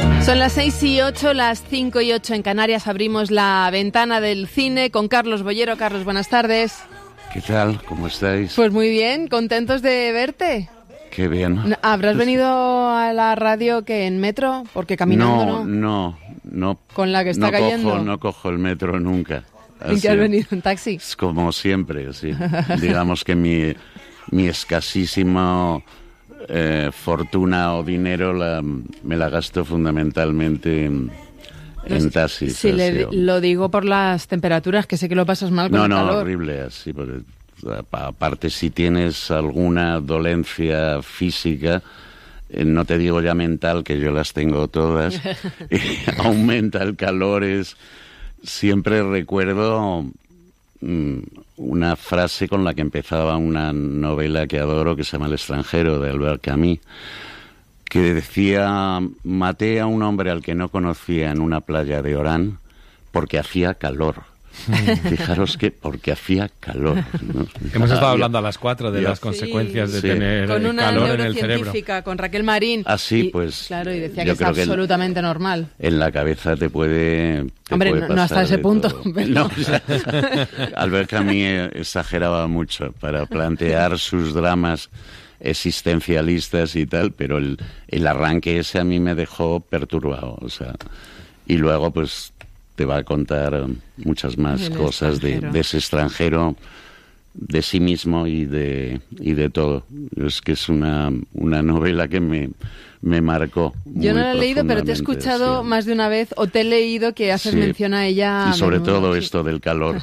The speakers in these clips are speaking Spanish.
Son las 6:08, las 5:08 en Canarias. Abrimos la ventana del cine con Carlos Bollero. Carlos, buenas tardes. ¿Qué tal? ¿Cómo estáis? Pues muy bien, contentos de verte. Qué bien. ¿Habrás venido a la radio que en metro? Porque caminando no. Con la que está cayendo. No cojo el metro nunca. ¿En qué has venido? ¿En taxi? Es como siempre, sí. Digamos que mi escasísimo fortuna o dinero me la gasto fundamentalmente en taxis. Sí, lo digo por las temperaturas, que sé que lo pasas mal con el calor. No, horrible, así, porque aparte si tienes alguna dolencia física, no te digo ya mental, que yo las tengo todas, aumenta el calor. Siempre recuerdo una frase con la que empezaba una novela que adoro, que se llama El extranjero, de Albert Camus, que decía: maté a un hombre al que no conocía en una playa de Orán porque hacía calor. Fijaros que porque hacía calor, ¿no? Hemos estado hablando a las 4 de las consecuencias de tener con una calor en el cerebro. neurocientífica, con Raquel Marín. Así, pues. Claro, y decía que es absolutamente normal. En la cabeza te puede. Hombre, no hasta ese punto. No, Albert Camus exageraba mucho para plantear sus dramas existencialistas y tal, pero el arranque ese a mí me dejó perturbado, o sea, y luego pues te va a contar muchas más cosas de ese extranjero, de sí mismo y de todo. Es que es una novela que me marcó. Yo no la he leído, pero te he escuchado más de una vez, o te he leído que haces mención a ella. Y sobre todo esto del calor.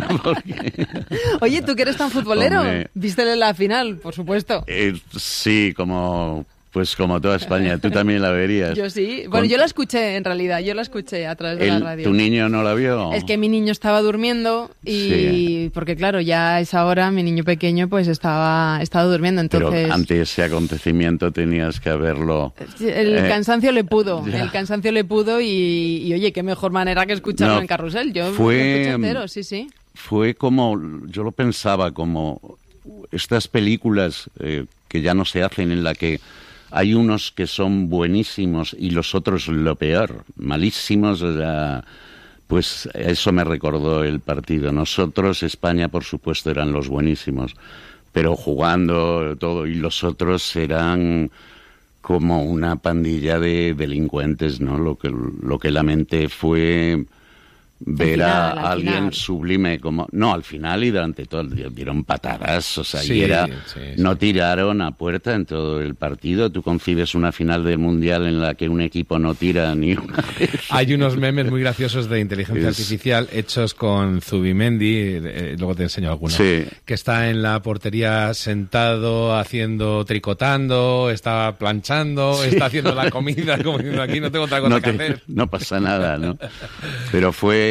Oye, tú que eres tan futbolero, ¿viste la final, por supuesto? Sí, pues como toda España. Tú también la verías. Yo sí. Bueno, yo la escuché, en realidad. Yo la escuché a través de la radio. ¿Tu niño no la vio? Es que mi niño estaba durmiendo y... Porque, claro, ya a esa hora mi niño pequeño pues estaba durmiendo, entonces... Pero ante ese acontecimiento tenías que haberlo... El cansancio le pudo. Ya. El cansancio le pudo y oye, qué mejor manera que escucharlo en Carrusel. Yo lo escuché entero, sí. Fue como... Yo lo pensaba como... Estas películas que ya no se hacen, en la que... Hay unos que son buenísimos y los otros lo peor, malísimos. Pues eso me recordó el partido. Nosotros, España, por supuesto, eran los buenísimos, pero jugando todo, y los otros eran como una pandilla de delincuentes, ¿no? Lo que lamenté fue ver a alguien sublime como... No, al final y durante todo el día dieron patadas, o sea, no tiraron a puerta en todo el partido. Tú concibes una final del Mundial en la que un equipo no tira ni una vez. Hay unos memes muy graciosos de inteligencia artificial hechos con Zubimendi, luego te enseño algunos, que está en la portería sentado, tricotando, está planchando, está haciendo la comida, como diciendo, aquí no tengo otra cosa que hacer. No pasa nada, ¿no? Pero fue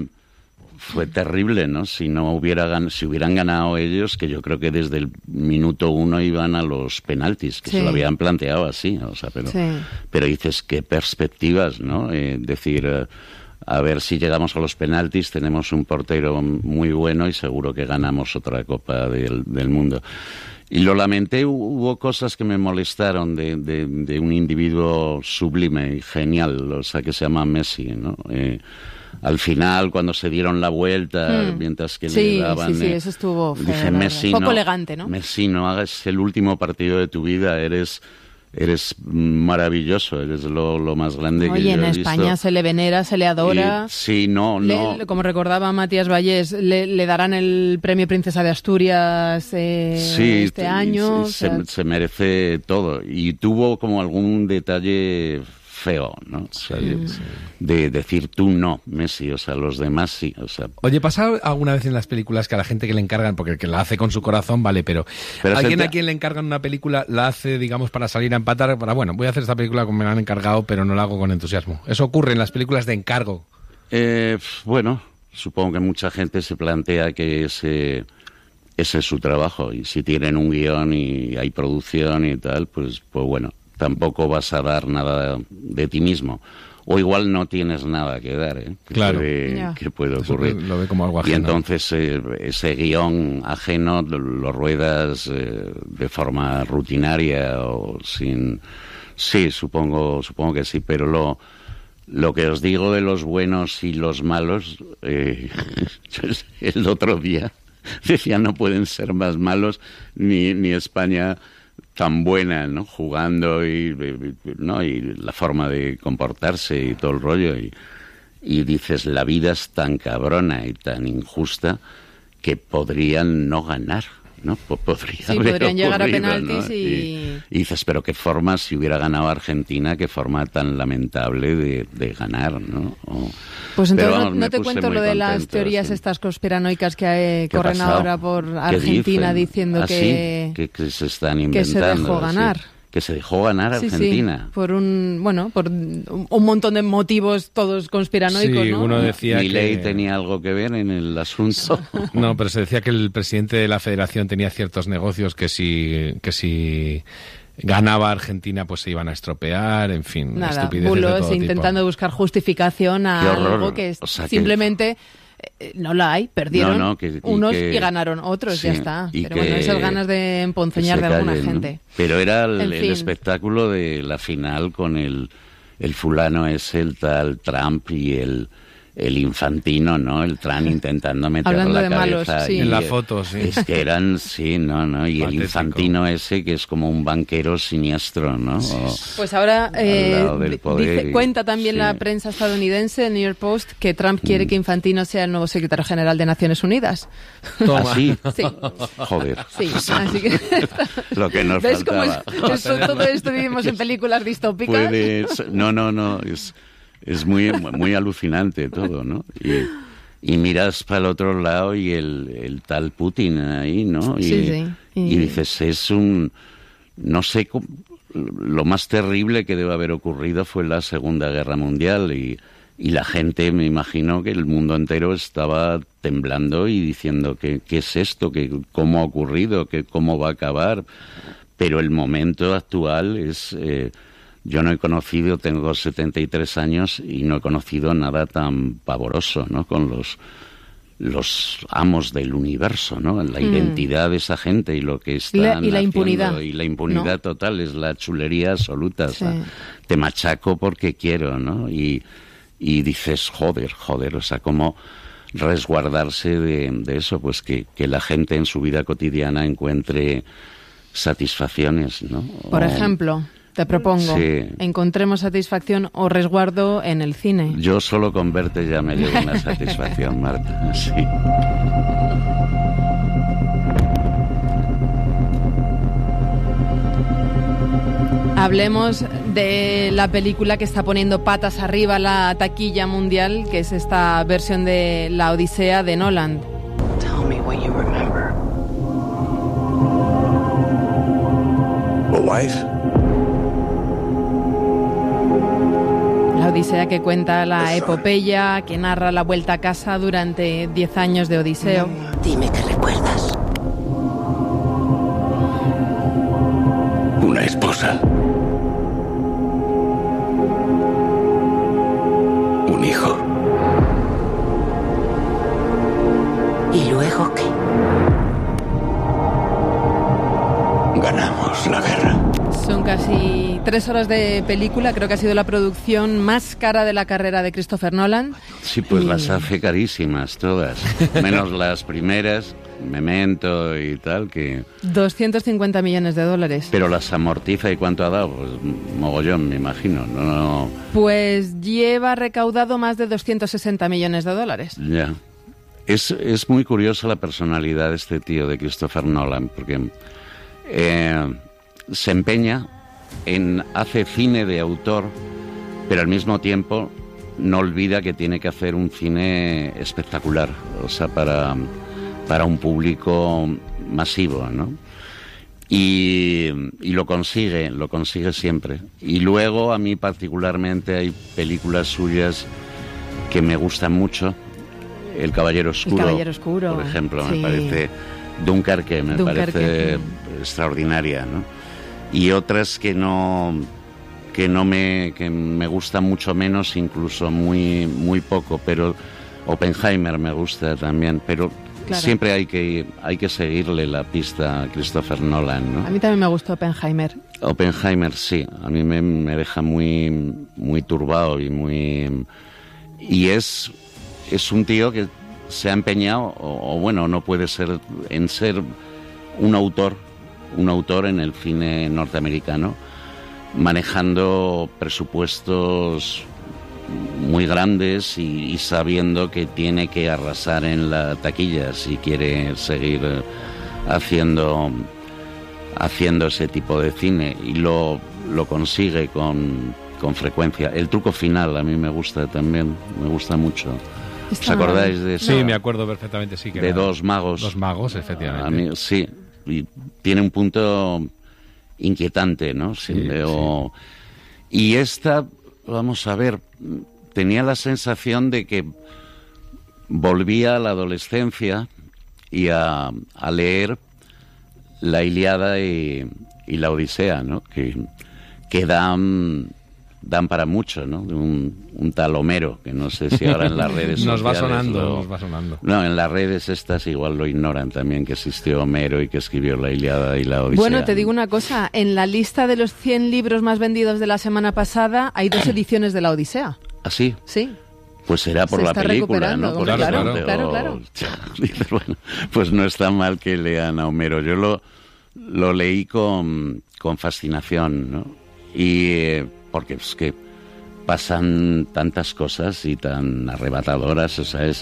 terrible, ¿no? Si hubieran ganado ellos, que yo creo que desde el minuto 1 iban a los penaltis, que se lo habían planteado así, o sea, pero dices, qué perspectivas, ¿no? Decir, a ver si llegamos a los penaltis, tenemos un portero muy bueno y seguro que ganamos otra Copa del Mundo. Y lo lamenté, hubo cosas que me molestaron de un individuo sublime y genial, o sea, que se llama Messi, ¿no? Al final, cuando se dieron la vuelta, mientras que le daban... Sí, eso estuvo feo, dije, Messi, poco elegante, ¿no? Messi, no hagas el último partido de tu vida, eres maravilloso, eres lo más grande que yo he visto. Oye, en España se le venera, se le adora. Como recordaba Matías Vallés, le darán el premio Princesa de Asturias este año. Se merece todo. Y tuvo como algún detalle feo, ¿no? O sea, de decir tú no, Messi, o sea, los demás sí, o sea... Oye, ¿pasa alguna vez en las películas que a la gente que le encargan, porque el que la hace con su corazón, vale, pero alguien a quien le encargan una película la hace, digamos, para salir a empatar, voy a hacer esta película como me la han encargado, pero no la hago con entusiasmo? ¿Eso ocurre en las películas de encargo? Bueno, supongo que mucha gente se plantea que ese es su trabajo, y si tienen un guión y hay producción y tal, pues bueno, tampoco vas a dar nada de ti mismo. O igual no tienes nada que dar, Claro. Que puede ocurrir. Lo ve como algo ajeno. Y entonces ese guión ajeno lo ruedas de forma rutinaria o sin Sí, supongo que sí, pero lo que os digo de los buenos y los malos, el otro día decía no pueden ser más malos ni España tan buena, ¿no? Jugando y la forma de comportarse y todo el rollo y dices la vida es tan cabrona y tan injusta que podrían no ganar, ¿no? Podrían llegar a penaltis, ¿no? Y dices, pero qué forma, si hubiera ganado Argentina, qué forma tan lamentable de ganar, ¿no? Pues entonces vamos, no te cuento lo de las teorías estas conspiranoicas que corren ahora por Argentina diciendo que se están inventando. Que se dejó ganar. Sí. Que se dejó ganar Argentina. Sí, por un montón de motivos todos conspiranoicos, sí, ¿no? Uno decía Milei tenía algo que ver en el asunto. No, pero se decía que el presidente de la Federación tenía ciertos negocios que si ganaba Argentina pues se iban a estropear, en fin, estupideces bulos, de todo intentando tipo. buscar justificación a algo que simplemente no la hay, perdieron unos y ganaron otros, ya está. Pero bueno, esas ganas de emponzoñar de alguna gente. ¿No? Pero era el espectáculo de la final con el fulano ese, el tal Trump y el Infantino, ¿no? El Trump intentando meter hablando la de cabeza. Malos, sí. En la foto, sí. Es que eran, y Patético. el Infantino ese que es como un banquero siniestro, ¿no? Sí. Pues ahora cuenta también la prensa estadounidense, el New York Post, que Trump quiere que Infantino sea el nuevo secretario general de Naciones Unidas. ¿Así? Sí. Joder. Sí, así que... Lo que nos ¿ves faltaba. cómo todo esto vivimos en películas distópicas? No. Es muy alucinante todo, ¿no? Y miras para el otro lado y el tal Putin ahí, ¿no? Y dices, no sé, lo más terrible que debe haber ocurrido fue la Segunda Guerra Mundial y la gente, me imagino que el mundo entero estaba temblando y diciendo ¿qué es esto? ¿Cómo ha ocurrido? ¿Cómo va a acabar? Pero el momento actual es... yo no he conocido, tengo 73 años y no he conocido nada tan pavoroso, ¿no? Con los amos del universo, ¿no? La identidad de esa gente y lo que están y la impunidad. Haciendo, y la impunidad, ¿no? Total, es la chulería absoluta. Sí. O sea, te machaco porque quiero, ¿no? Y dices, joder, o sea, cómo resguardarse de eso, pues que la gente en su vida cotidiana encuentre satisfacciones, ¿no? Por ejemplo... Te propongo, encontremos satisfacción o resguardo en el cine. Yo solo con verte ya me llevo una satisfacción, Marta. Sí. Hablemos de la película que está poniendo patas arriba la taquilla mundial, que es esta versión de La Odisea de Nolan. Tell me what you remember. A wife? La Odisea, que cuenta la epopeya, que narra la vuelta a casa durante 10 años de Odiseo. Dime qué recuerdas. Una esposa. Un hijo. ¿Y luego qué? Ganamos la guerra. Son casi 3 horas de película, creo que ha sido la producción más cara de la carrera de Christopher Nolan. Sí, pues las hace carísimas todas, menos las primeras, Memento y tal, que... 250 millones de dólares. Pero las amortiza, ¿y cuánto ha dado? Pues mogollón, me imagino. No. Pues lleva recaudado más de 260 millones de dólares. Ya. Es muy curiosa la personalidad de este tío, de Christopher Nolan, porque... se empeña hace cine de autor, pero al mismo tiempo no olvida que tiene que hacer un cine espectacular, o sea, para un público masivo, ¿no? Y lo consigue siempre. Y luego, a mí particularmente, hay películas suyas que me gustan mucho. El Caballero Oscuro, por ejemplo, sí. Me parece... Dunkerque me parece extraordinaria, ¿no? Y otras que me gustan mucho menos, incluso muy poco, pero Oppenheimer me gusta también, pero claro, siempre hay que seguirle la pista a Christopher Nolan, ¿no? A mí también me gustó Oppenheimer. Oppenheimer, sí, a mí me deja muy, muy turbado y es un tío que se ha empeñado, o bueno, no puede ser, en ser un autor en el cine norteamericano, manejando presupuestos muy grandes y sabiendo que tiene que arrasar en la taquilla si quiere seguir haciendo ese tipo de cine, y lo consigue con frecuencia. El truco final a mí me gusta también, me gusta mucho. ¿Os acordáis de eso? Sí, me acuerdo perfectamente, sí. Que de Dos Magos. Dos Magos, efectivamente. A mí, sí, y tiene un punto inquietante, ¿no? Sí. Y esta, vamos a ver, tenía la sensación de que volvía a la adolescencia y a leer la Ilíada y la Odisea, ¿no? Que dan para mucho, ¿no? Un tal Homero, que no sé si ahora en las redes sociales... Nos va sonando. No, en las redes estas igual lo ignoran también, que existió Homero y que escribió la Ilíada y la Odisea. Bueno, te digo una cosa, en la lista de los 100 libros más vendidos de la semana pasada hay 2 ediciones de la Odisea. ¿Ah, sí? Sí. Pues será por la película, ¿no? Por claro. Dices, bueno, pues no está mal que lean a Homero. Yo lo leí con fascinación, ¿no? Y porque es que pasan tantas cosas y tan arrebatadoras, o sea,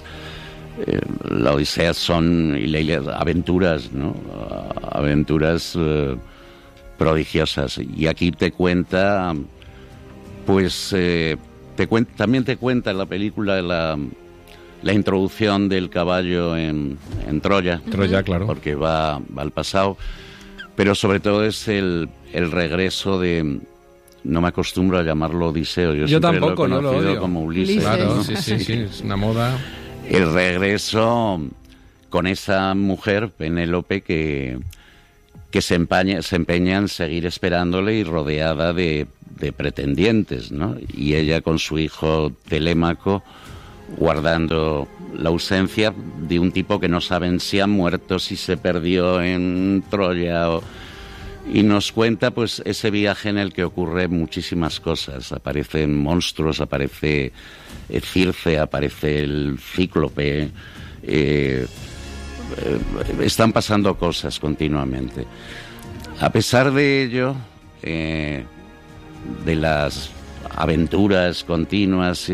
la Odisea son aventuras, ¿no? Aventuras prodigiosas. Y aquí te cuenta, pues, también te cuenta la película la introducción del caballo en Troya. Troya, claro. Porque va al pasado. Pero sobre todo es el regreso de... No me acostumbro a llamarlo Odiseo. Yo tampoco, lo he conocido, no lo odio. Como Ulises. Claro, ¿no? sí, es una moda. El regreso con esa mujer, Penélope, que se empeña en seguir esperándole y rodeada de pretendientes, ¿no? Y ella con su hijo Telémaco guardando la ausencia de un tipo que no saben si ha muerto, si se perdió en Troya y nos cuenta pues ese viaje en el que ocurre muchísimas cosas. Aparecen monstruos, aparece Circe, aparece el Cíclope, están pasando cosas continuamente. A pesar de ello, de las aventuras continuas,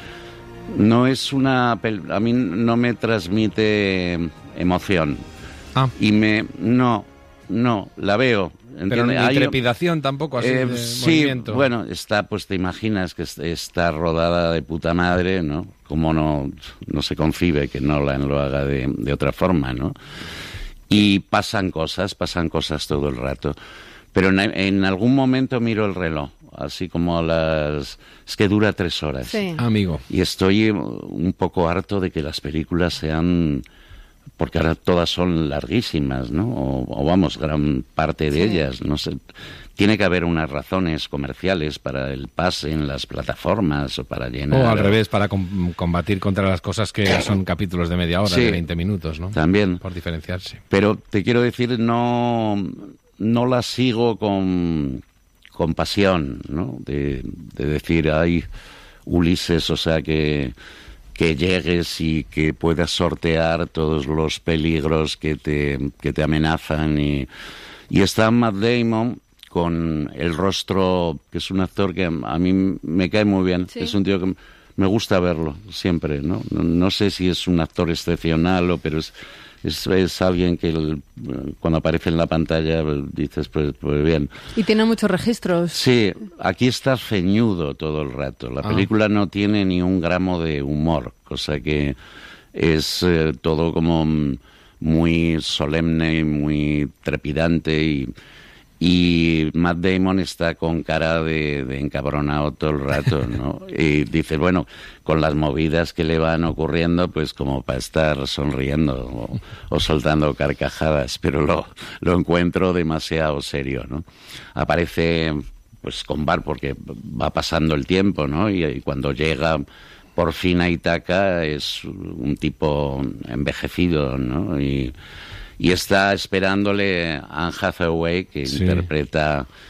no es a mí no me transmite emoción. Y no la veo. Pero ni trepidación tampoco, así de sí, movimiento. Bueno, pues te imaginas que está rodada de puta madre, ¿no? Como no se concibe que Nolan lo haga de otra forma, ¿no? Y pasan cosas todo el rato. Pero en algún momento miro el reloj, así como es que dura 3 horas. Sí. Amigo. Y estoy un poco harto de que las películas sean... Porque ahora todas son larguísimas, ¿no? O vamos, gran parte de ellas, no sé. Tiene que haber unas razones comerciales para el pase en las plataformas o para llenar... O al revés, para combatir contra las cosas que son capítulos de media hora, de 20 minutos, ¿no? También. Por diferenciarse. Pero te quiero decir, no la sigo con pasión, ¿no? De decir, ay, Ulises, o sea, que llegues y que puedas sortear todos los peligros que te amenazan. Y está Matt Damon con el rostro, que es un actor que a mí me cae muy bien. Sí. Es un tío que me gusta verlo siempre, ¿no? No sé si es un actor excepcional pero es alguien que cuando aparece en la pantalla dices, pues bien. Y tiene muchos registros. Sí, aquí está ceñudo todo el rato. La película no tiene ni un gramo de humor, cosa que es todo como muy solemne y muy trepidante y Matt Damon está con cara de encabronado todo el rato, ¿no? Y dice, bueno, con las movidas que le van ocurriendo, pues como para estar sonriendo o soltando carcajadas, pero lo encuentro demasiado serio, ¿no? Aparece pues con Bar porque va pasando el tiempo, ¿no? Y cuando llega por fin a Ítaca es un tipo envejecido, ¿no? Y está esperándole Anne Hathaway, que interpreta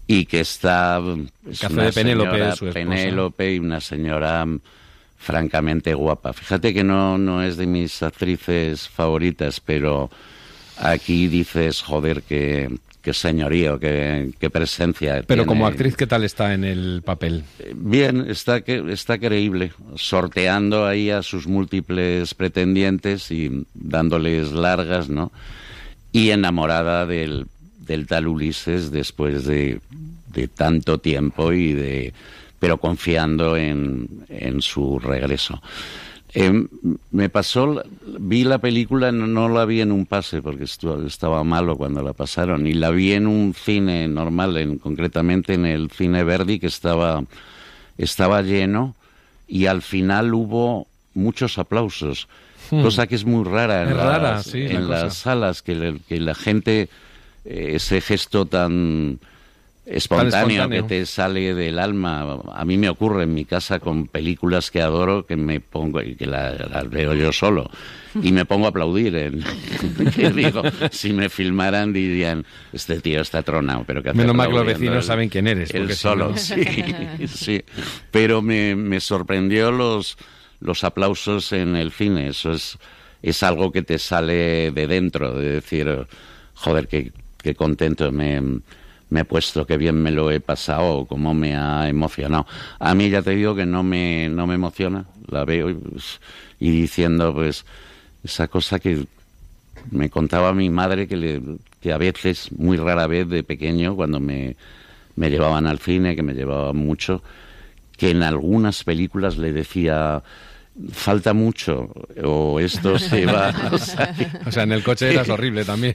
y que está... Café de Penélope, su esposa. Penélope, y una señora francamente guapa. Fíjate que no es de mis actrices favoritas, pero aquí dices, joder, qué señorío, qué presencia. Pero tiene. Como actriz, ¿qué tal está en el papel? Bien, está creíble, sorteando ahí a sus múltiples pretendientes y dándoles largas, ¿no? Y enamorada del tal Ulises después de tanto tiempo pero confiando en su regreso. Me pasó, vi la película, no la vi en un pase porque estaba malo cuando la pasaron, y la vi en un cine normal, concretamente en el Cine Verdi, que estaba lleno, y al final hubo muchos aplausos, cosa que es muy rara en las salas, que la gente, ese gesto tan espontáneo que te sale del alma. A mí me ocurre en mi casa con películas que adoro, que me pongo y que las veo yo solo y me pongo a aplaudir. Que digo, si me filmaran dirían, este tío está tronado, pero que hace. Menos mal que los vecinos saben quién eres. Él solo, no... sí. Pero me sorprendió los aplausos en el cine. Eso es algo que te sale de dentro, de decir, joder, qué contento me he puesto, qué bien me lo he pasado, cómo me ha emocionado. A mí ya te digo que no me emociona, la veo y diciendo, pues, esa cosa que me contaba mi madre, que a veces, muy rara vez de pequeño, cuando me llevaban al cine, que me llevaban mucho, que en algunas películas le decía, falta mucho, o esto se va... O sea, en el coche eras horrible también.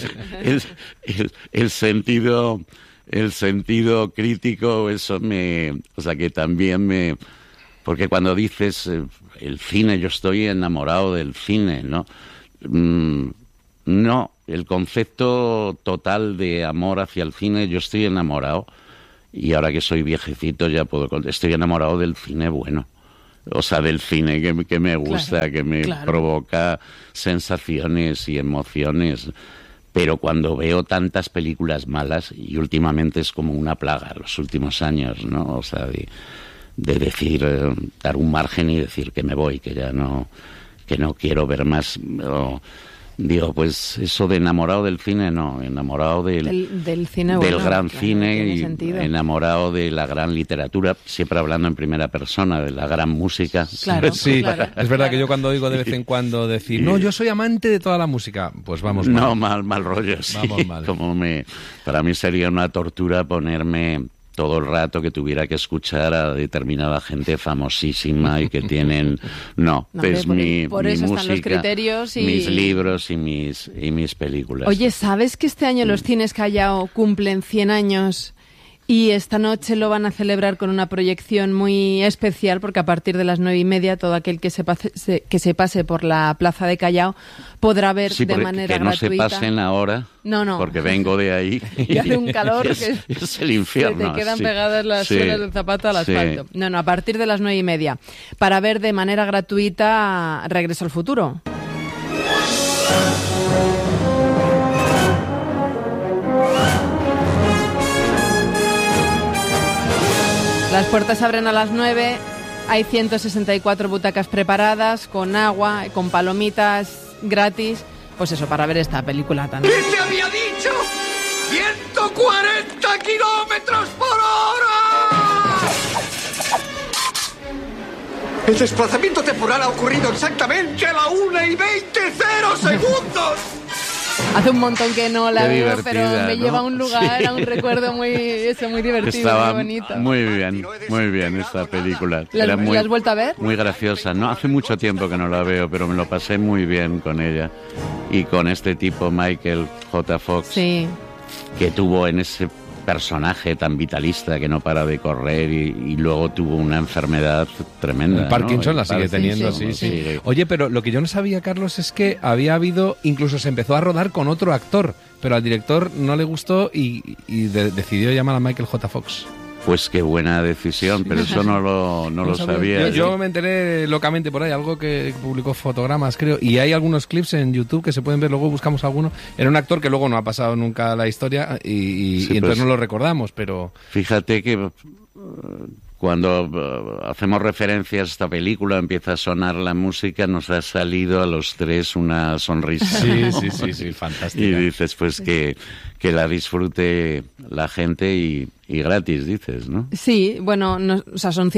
El sentido crítico, eso o sea, que también porque cuando dices el cine, yo estoy enamorado del cine, ¿no? No, el concepto total de amor hacia el cine, yo estoy enamorado, y ahora que soy viejecito ya estoy enamorado del cine bueno. O sea, del cine que me gusta, claro, que me provoca sensaciones y emociones. Pero cuando veo tantas películas malas, y últimamente es como una plaga los últimos años, ¿no? O sea, de decir, dar un margen y decir que me voy, que ya no quiero ver más. Digo, pues eso de enamorado del cine, no, enamorado del cine bueno, del gran cine, y enamorado de la gran literatura, siempre hablando en primera persona, de la gran música. Claro, sí, claro. Es verdad que yo cuando oigo de vez en cuando decir, no, yo soy amante de toda la música, pues vamos mal. No, mal rollo, sí. Vamos mal. Para mí sería una tortura ponerme todo el rato que tuviera que escuchar a determinada gente famosísima y que tienen... No, es por eso mi están música, los criterios y... mis libros y mis películas. Oye, ¿sabes que este año los cines Callao cumplen 100 años? Y esta noche lo van a celebrar con una proyección muy especial, porque a partir de las 9:30 todo aquel que se pase por la plaza de Callao podrá ver de manera gratuita. Que no se pasen ahora, no, porque vengo de ahí. Y hace un calor es el infierno. Se te quedan pegadas las suelas del zapato al asfalto. No, a partir de las 9:30. Para ver de manera gratuita Regreso al Futuro. Las puertas abren a las 9, hay 164 butacas preparadas, con agua, con palomitas gratis, pues eso, para ver esta película tan... ¿Qué te había dicho? ¡140 kilómetros por hora! El desplazamiento temporal ha ocurrido exactamente a la 1:20 segundos. Hace un montón que no la veo, pero me lleva a un lugar, a un recuerdo muy divertido, estaba muy bonito. Muy bien esta película. ¿La has vuelto a ver? Muy graciosa. No, hace mucho tiempo que no la veo, pero me lo pasé muy bien con ella. Y con este tipo, Michael J. Fox, que tuvo en ese personaje tan vitalista que no para de correr y luego tuvo una enfermedad tremenda. El Parkinson, ¿no? La sigue teniendo, sí. Oye, pero lo que yo no sabía, Carlos, es que había habido, incluso se empezó a rodar con otro actor, pero al director no le gustó y decidió llamar a Michael J. Fox. Pues qué buena decisión, pero eso no lo sabía. Yo me enteré locamente por ahí, algo que publicó Fotogramas, creo, y hay algunos clips en YouTube que se pueden ver, luego buscamos alguno. Era un actor que luego no ha pasado nunca a la historia y entonces pues, no lo recordamos, pero... Fíjate que cuando hacemos referencias a esta película, empieza a sonar la música, nos ha salido a los tres una sonrisa. Sí, fantástica. Y dices, pues que la disfrute la gente y gratis, dices, ¿no? Sí, bueno, o sea, son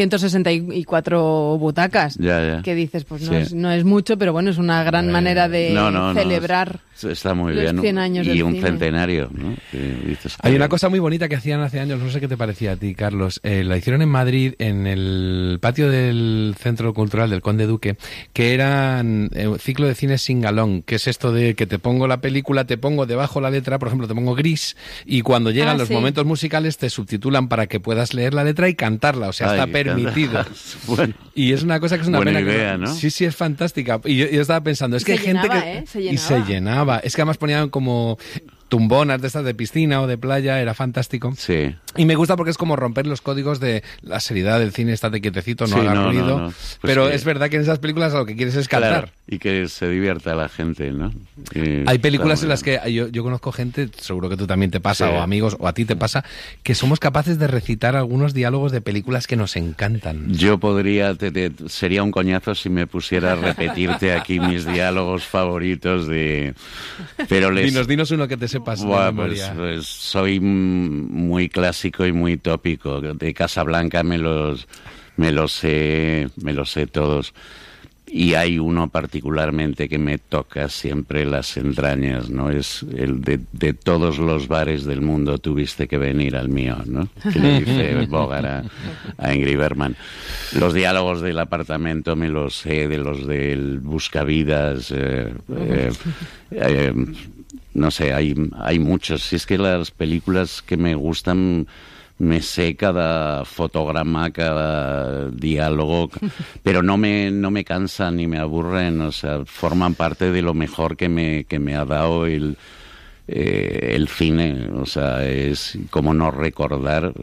164 butacas. Ya. Que dices, pues no es mucho, pero bueno, es una gran manera de celebrar está muy bien, los 100 años del y un cine. Centenario, ¿no? Dices, hay una cosa muy bonita que hacían hace años, no sé qué te parecía a ti, Carlos. La hicieron en Madrid, en el patio del Centro Cultural del Conde Duque, que era ciclo de cine sing-along, que es esto de que te pongo la película, te pongo debajo la letra, por ejemplo, te pongo gris, y cuando llegan los momentos musicales te subtitulan para que puedas leer la letra y cantarla, o sea, está permitido. Bueno, y es una cosa que es una buena pena idea, que ¿no? Sí, es fantástica. Y yo estaba pensando, es que hay gente que... Se llenaba. Es que además ponían como tumbonas de estas de piscina o de playa, era fantástico. Sí. Y me gusta porque es como romper los códigos de la seriedad del cine, estate quietecito, no haga ruido. No. Pues pero es verdad que en esas películas lo que quieres es cantar. Claro, y que se divierta la gente, ¿no? Hay películas en las que yo conozco gente, seguro que tú también te pasa, o amigos, o a ti te pasa, que somos capaces de recitar algunos diálogos de películas que nos encantan. Yo podría, sería un coñazo si me pusiera a repetirte aquí mis diálogos favoritos de... Pero Dinos uno que te sepas de memoria. Pues soy muy clásico y muy tópico. De Casablanca me los sé todos. Y hay uno particularmente que me toca siempre las entrañas, ¿no? Es el de todos los bares del mundo tuviste que venir al mío, ¿no? Que le dice Bogart a Ingrid Bergman. Los diálogos del apartamento me los sé, de los del Buscavidas, no sé, hay muchos. Si es que las películas que me gustan... Me sé cada fotograma, cada diálogo, pero no me cansan ni me aburren, o sea, forman parte de lo mejor que me ha dado el cine, o sea, es como no recordar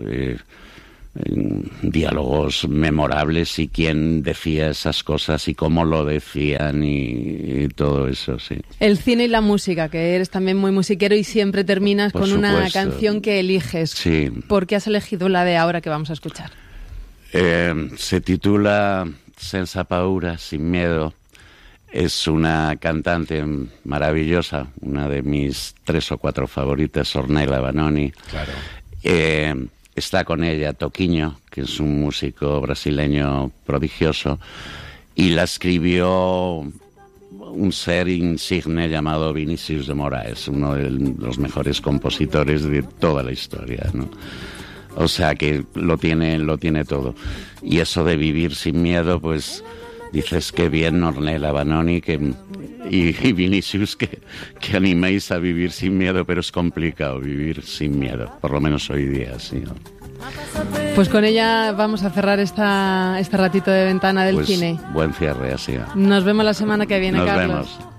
diálogos memorables y quién decía esas cosas y cómo lo decían y todo eso, sí. El cine y la música, que eres también muy musiquero y siempre terminas con una canción que eliges. Sí. ¿Por qué has elegido la de ahora que vamos a escuchar? Se titula Senza paura, sin miedo. Es una cantante maravillosa, una de mis 3 o 4 favoritas, Ornella Vanoni. Claro. Está con ella Toquinho, que es un músico brasileño prodigioso, y la escribió un ser insigne llamado Vinícius de Moraes, uno de los mejores compositores de toda la historia, ¿no? O sea que lo tiene todo. Y eso de vivir sin miedo, pues dices que bien, Ornella Vanoni y Vinícius, que animéis a vivir sin miedo, pero es complicado vivir sin miedo, por lo menos hoy día, sí, ¿no? Pues con ella vamos a cerrar este ratito de ventana del cine. Buen cierre, así. Nos vemos la semana que viene, Nos Carlos. vemos.